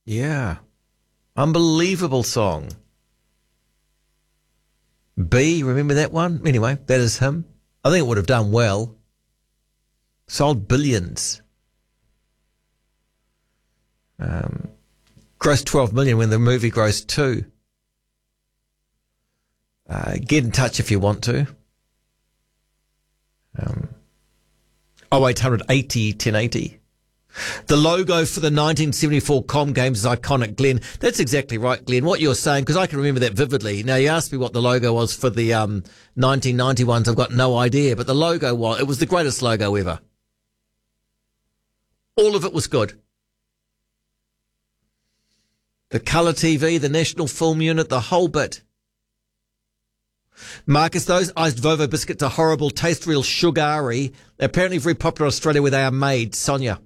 Yeah. Unbelievable song. B, remember that one? Anyway, that is him. I think it would have done well. Sold billions. Grossed 12 million when the movie grossed 2. Get in touch if you want to. 0800 80 1080. The logo for the 1974 Com Games is iconic, Glenn. That's exactly right, Glenn. What you're saying, because I can remember that vividly. Now, you asked me what the logo was for the 1990 ones. I've got no idea. But the logo it was the greatest logo ever. All of it was good. The colour TV, the National Film Unit, the whole bit. Marcus, those iced Vovo biscuits are horrible, taste real sugary. They're apparently very popular in Australia where they are made. Sonia.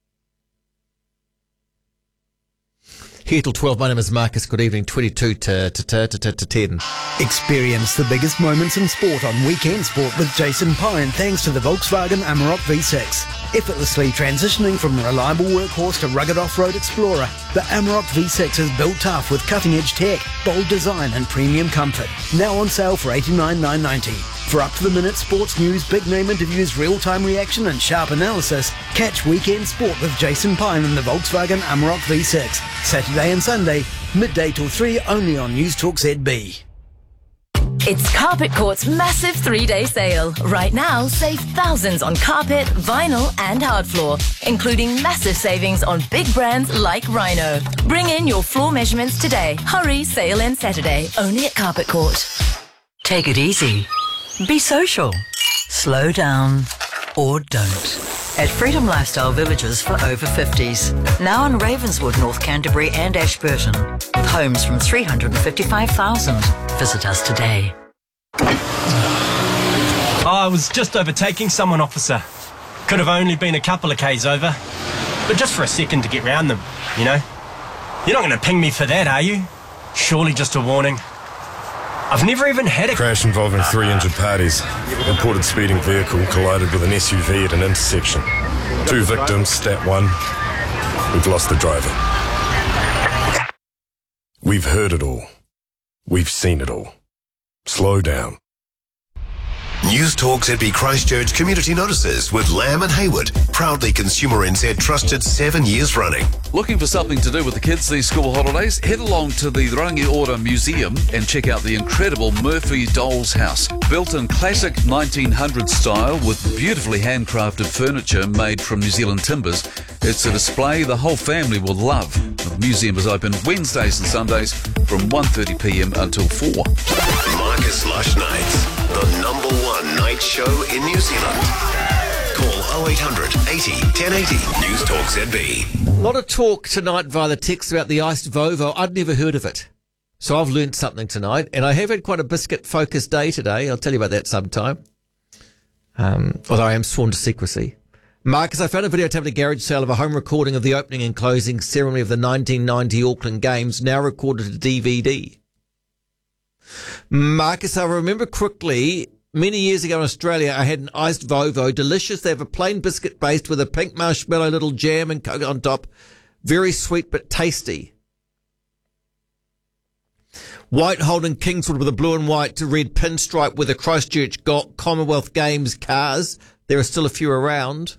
Here till 12, my name is Marcus. Good evening, 22 to 10. Experience the biggest moments in sport on Weekend Sport with Jason Pine, thanks to the Volkswagen Amarok V6. Effortlessly transitioning from a reliable workhorse to rugged off-road explorer, the Amarok V6 is built tough with cutting-edge tech, bold design and premium comfort. Now on sale for $89,990. For up-to-the-minute sports news, big-name interviews, real-time reaction and sharp analysis, catch Weekend Sport with Jason Pine and the Volkswagen Amarok V6. Saturday and Sunday, midday till 3, only on News Talk ZB. It's Carpet Court's massive 3-day sale. Right now, save thousands on carpet, vinyl and hard floor, including massive savings on big brands like Rhino. Bring in your floor measurements today. Hurry, sale ends Saturday, only at Carpet Court. Take it easy. Be social. Slow down or don't. At Freedom Lifestyle Villages for over 50s. Now in Ravenswood, North Canterbury and Ashburton. With homes from $355,000. Visit us today. I was just overtaking someone, officer. Could have only been a couple of Ks over. But just for a second to get round them, you know? You're not going to ping me for that, are you? Surely just a warning. I've never even had a crash involving 3 injured parties. Reported speeding vehicle collided with an SUV at an intersection. 2 victims, stat 1. We've lost the driver. We've heard it all. We've seen it all. Slow down. News Talk ZB Christchurch Community Notices with Lamb and Hayward, proudly Consumer NZ trusted 7 years running. Looking for something to do with the kids these school holidays? Head along to the Rangi Ora Museum and check out the incredible Murphy Doll's House. Built in classic 1900s style with beautifully handcrafted furniture made from New Zealand timbers, it's a display the whole family will love. The museum is open Wednesdays and Sundays from 1:30pm until 4. Marcus Lush Nights, the #1 night show in New Zealand. Call 0800 80 1080 News Talk ZB. A lot of talk tonight via the text about the iced Vovo. I'd never heard of it. So I've learnt something tonight, and I have had quite a biscuit-focused day today. I'll tell you about that sometime. Although I am sworn to secrecy. Marcus, I found a videotape at a garage sale of a home recording of the opening and closing ceremony of the 1990 Auckland Games, now recorded to DVD. Marcus, I remember quickly, many years ago in Australia, I had an iced Vovo. Delicious. They have a plain biscuit based with a pink marshmallow, little jam and coconut on top. Very sweet but tasty. White Holden Kingswood with a blue and white to red pinstripe with the Christchurch Commonwealth Games cars. There are still a few around.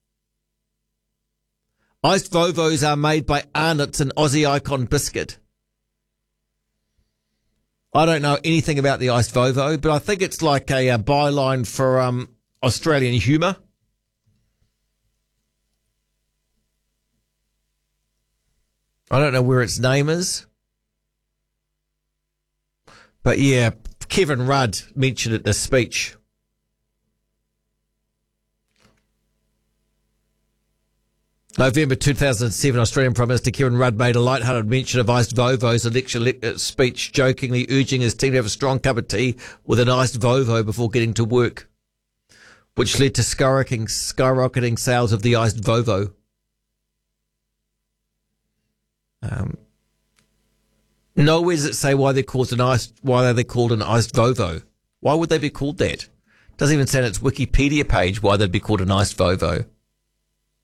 Iced Vovos are made by Arnott's, an Aussie icon biscuit. I don't know anything about the iced Vovo, but I think it's like a byline for Australian humour. I don't know where its name is. But yeah, Kevin Rudd mentioned it in a speech. November 2007, Australian Prime Minister Kevin Rudd made a light-hearted mention of iced Vovo's election speech, jokingly urging his team to have a strong cup of tea with an iced Vovo before getting to work, which led to skyrocketing sales of the iced Vovo. Nowhere does it say why they're called an iced Vovo. Why would they be called that? Doesn't even say on its Wikipedia page why they'd be called an iced Vovo.